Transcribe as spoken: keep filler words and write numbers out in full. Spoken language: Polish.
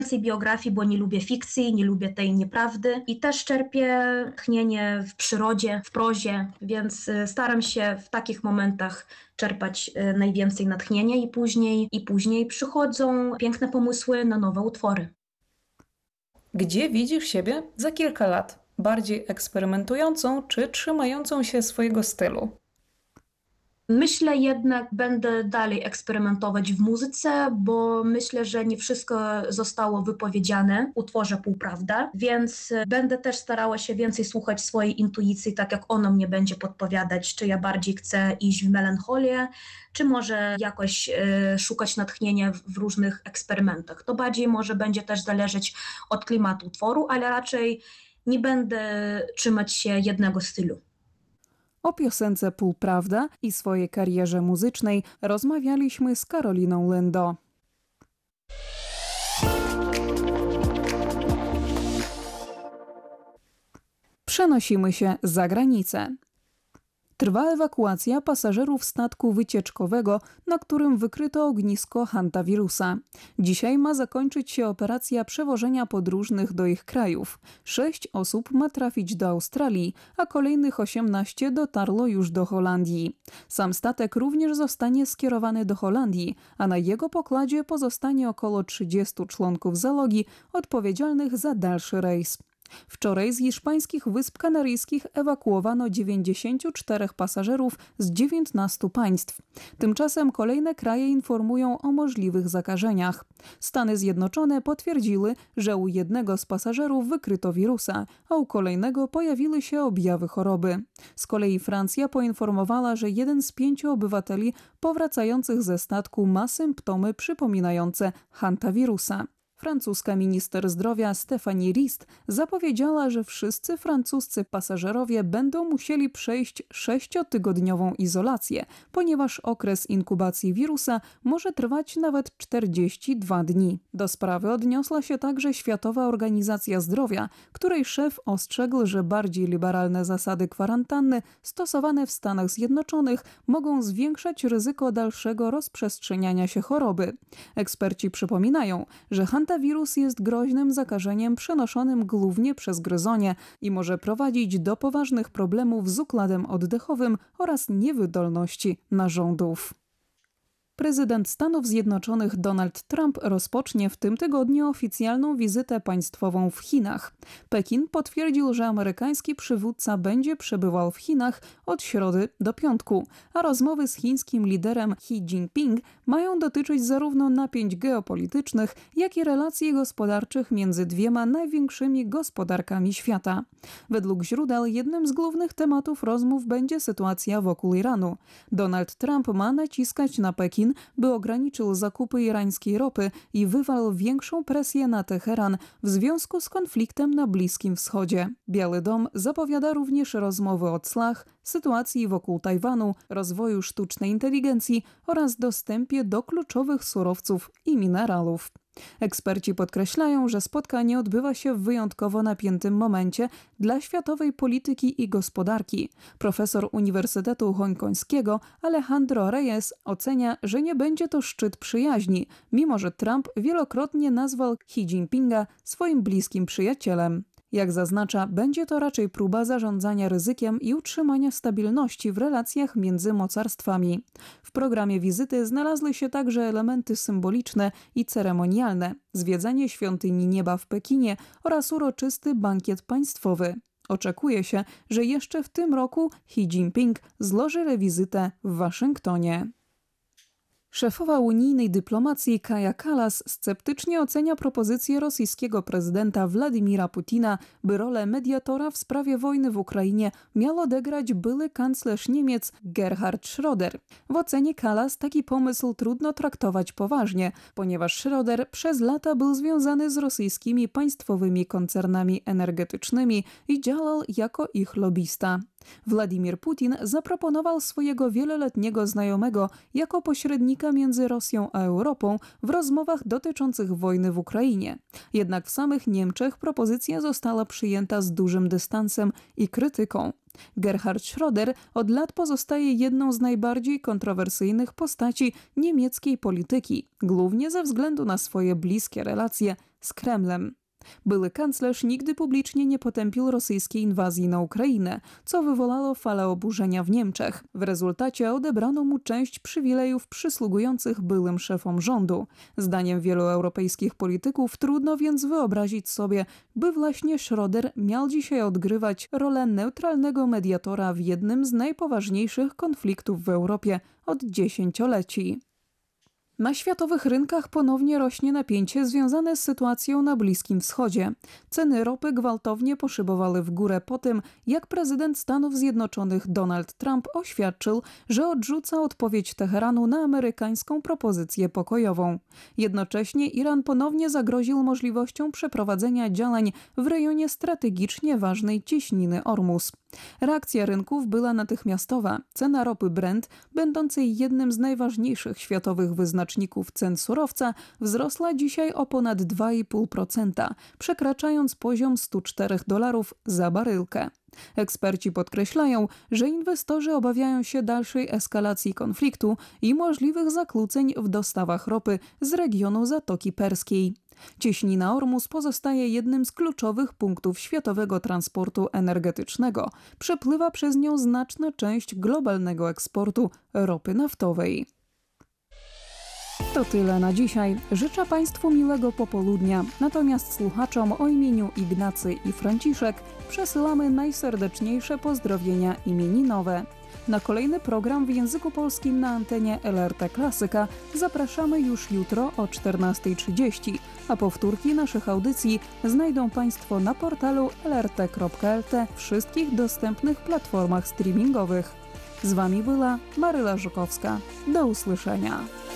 więcej biografii, bo nie lubię fikcji, nie lubię tej nieprawdy i też czerpię tchnienie w przyrodzie, w prozie, więc y, staram się w takich momentach czerpać y, najwięcej natchnienia i później, i później przychodzą piękne pomysły na nowe utwory. Gdzie widzisz siebie za kilka lat? Bardziej eksperymentującą czy trzymającą się swojego stylu? Myślę jednak, będę dalej eksperymentować w muzyce, bo myślę, że nie wszystko zostało wypowiedziane w utworze Półprawda, więc e, będę też starała się więcej słuchać swojej intuicji, tak jak ona mnie będzie podpowiadać, czy ja bardziej chcę iść w melancholię, czy może jakoś e, szukać natchnienia w, w różnych eksperymentach. To bardziej może będzie też zależeć od klimatu utworu, ale raczej nie będę trzymać się jednego stylu. O piosence Półprawda i swojej karierze muzycznej rozmawialiśmy z Karoliną Lendo. Przenosimy się za granicę. Trwa ewakuacja pasażerów statku wycieczkowego, na którym wykryto ognisko hantawirusa. Dzisiaj ma zakończyć się operacja przewożenia podróżnych do ich krajów. Sześć osób ma trafić do Australii, a kolejnych osiemnaście dotarło już do Holandii. Sam statek również zostanie skierowany do Holandii, a na jego pokładzie pozostanie około trzydziestu członków załogi odpowiedzialnych za dalszy rejs. Wczoraj z hiszpańskich Wysp Kanaryjskich ewakuowano dziewięćdziesięciu czterech pasażerów z dziewiętnastu państw. Tymczasem kolejne kraje informują o możliwych zakażeniach. Stany Zjednoczone potwierdziły, że u jednego z pasażerów wykryto wirusa, a u kolejnego pojawiły się objawy choroby. Z kolei Francja poinformowała, że jeden z pięciu obywateli powracających ze statku ma symptomy przypominające hantawirusa. Francuska minister zdrowia Stephanie Rist zapowiedziała, że wszyscy francuscy pasażerowie będą musieli przejść sześciotygodniową izolację, ponieważ okres inkubacji wirusa może trwać nawet czterdzieści dwa dni. Do sprawy odniosła się także Światowa Organizacja Zdrowia, której szef ostrzegł, że bardziej liberalne zasady kwarantanny stosowane w Stanach Zjednoczonych mogą zwiększać ryzyko dalszego rozprzestrzeniania się choroby. Eksperci przypominają, że Wirus jest groźnym zakażeniem przenoszonym głównie przez gryzonie i może prowadzić do poważnych problemów z układem oddechowym oraz niewydolności narządów. Prezydent Stanów Zjednoczonych Donald Trump rozpocznie w tym tygodniu oficjalną wizytę państwową w Chinach. Pekin potwierdził, że amerykański przywódca będzie przebywał w Chinach od środy do piątku, a rozmowy z chińskim liderem Xi Jinping mają dotyczyć zarówno napięć geopolitycznych, jak i relacji gospodarczych między dwiema największymi gospodarkami świata. Według źródeł jednym z głównych tematów rozmów będzie sytuacja wokół Iranu. Donald Trump ma naciskać na Pekin, by ograniczył zakupy irańskiej ropy i wywarł większą presję na Teheran w związku z konfliktem na Bliskim Wschodzie. Biały Dom zapowiada również rozmowy o clach, sytuacji wokół Tajwanu, rozwoju sztucznej inteligencji oraz dostępie do kluczowych surowców i minerałów. Eksperci podkreślają, że spotkanie odbywa się w wyjątkowo napiętym momencie dla światowej polityki i gospodarki. Profesor Uniwersytetu Hongkońskiego Alejandro Reyes ocenia, że nie będzie to szczyt przyjaźni, mimo że Trump wielokrotnie nazwał Xi Jinpinga swoim bliskim przyjacielem. Jak zaznacza, będzie to raczej próba zarządzania ryzykiem i utrzymania stabilności w relacjach między mocarstwami. W programie wizyty znalazły się także elementy symboliczne i ceremonialne, zwiedzanie świątyni nieba w Pekinie oraz uroczysty bankiet państwowy. Oczekuje się, że jeszcze w tym roku Xi Jinping złoży rewizytę w Waszyngtonie. Szefowa unijnej dyplomacji Kaja Kallas sceptycznie ocenia propozycję rosyjskiego prezydenta Władimira Putina, by rolę mediatora w sprawie wojny w Ukrainie miał odegrać były kanclerz Niemiec Gerhard Schröder. W ocenie Kallas taki pomysł trudno traktować poważnie, ponieważ Schröder przez lata był związany z rosyjskimi państwowymi koncernami energetycznymi i działał jako ich lobbysta. Władimir Putin zaproponował swojego wieloletniego znajomego jako pośrednika między Rosją a Europą w rozmowach dotyczących wojny w Ukrainie. Jednak w samych Niemczech propozycja została przyjęta z dużym dystansem i krytyką. Gerhard Schröder od lat pozostaje jedną z najbardziej kontrowersyjnych postaci niemieckiej polityki, głównie ze względu na swoje bliskie relacje z Kremlem. Były kanclerz nigdy publicznie nie potępił rosyjskiej inwazji na Ukrainę, co wywołało falę oburzenia w Niemczech. W rezultacie odebrano mu część przywilejów przysługujących byłym szefom rządu. Zdaniem wielu europejskich polityków trudno więc wyobrazić sobie, by właśnie Schröder miał dzisiaj odgrywać rolę neutralnego mediatora w jednym z najpoważniejszych konfliktów w Europie od dziesięcioleci. Na światowych rynkach ponownie rośnie napięcie związane z sytuacją na Bliskim Wschodzie. Ceny ropy gwałtownie poszybowały w górę po tym, jak prezydent Stanów Zjednoczonych Donald Trump oświadczył, że odrzuca odpowiedź Teheranu na amerykańską propozycję pokojową. Jednocześnie Iran ponownie zagroził możliwością przeprowadzenia działań w rejonie strategicznie ważnej cieśniny Ormus. Reakcja rynków była natychmiastowa. Cena ropy Brent, będącej jednym z najważniejszych światowych wyznaczników cen surowca, wzrosła dzisiaj o ponad dwa i pół procent, przekraczając poziom stu czterech dolarów za barylkę. Eksperci podkreślają, że inwestorzy obawiają się dalszej eskalacji konfliktu i możliwych zakłóceń w dostawach ropy z regionu Zatoki Perskiej. Cieśnina Ormus pozostaje jednym z kluczowych punktów światowego transportu energetycznego. Przepływa przez nią znaczna część globalnego eksportu ropy naftowej. To tyle na dzisiaj. Życzę Państwu miłego popołudnia. Natomiast słuchaczom o imieniu Ignacy i Franciszek przesyłamy najserdeczniejsze pozdrowienia imieninowe. Na kolejny program w języku polskim na antenie L R T Klasyka zapraszamy już jutro o czternasta trzydzieści, a powtórki naszych audycji znajdą Państwo na portalu l r t kropka l t, wszystkich dostępnych platformach streamingowych. Z Wami była Maryla Żukowska. Do usłyszenia.